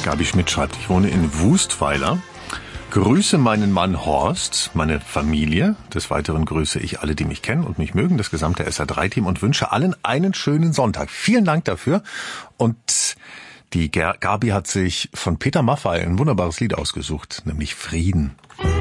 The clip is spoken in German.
Gabi Schmidt schreibt, ich wohne in Wustweiler. Grüße meinen Mann Horst, meine Familie. Des Weiteren grüße ich alle, die mich kennen und mich mögen, das gesamte SR3-Team und wünsche allen einen schönen Sonntag. Vielen Dank dafür. Und die Gabi hat sich von Peter Maffay ein wunderbares Lied ausgesucht, nämlich Frieden.